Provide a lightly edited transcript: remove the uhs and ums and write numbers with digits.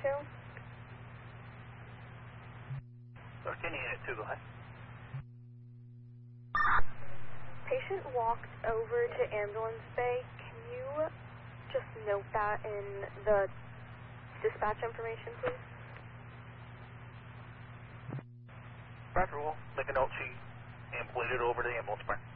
13 unit 2, go ahead. Patient walked over to ambulance bay. Can you just note that in the dispatch information, please? Roger, we'll make a note she ambulated over to the ambulance bay.